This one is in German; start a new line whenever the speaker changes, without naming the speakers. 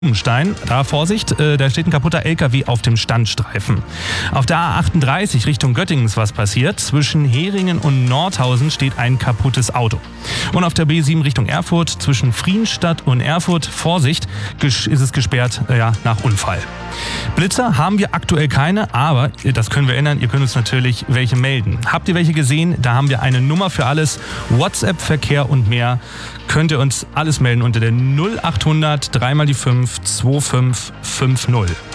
Stein, da Vorsicht, da steht ein kaputter LKW auf dem Standstreifen. Auf der A38 Richtung Göttingen ist was passiert. Zwischen Heringen und Nordhausen steht ein kaputtes Auto. Und auf der B7 Richtung Erfurt zwischen Frienstadt und Erfurt, Vorsicht, ist es gesperrt nach Unfall. Blitzer haben wir aktuell keine, aber das können wir ändern. Ihr könnt uns natürlich welche melden. Habt ihr welche gesehen? Da haben wir eine Nummer für alles. WhatsApp, Verkehr und mehr. Könnt ihr uns alles melden unter der 0800 3 mal die 5 2550.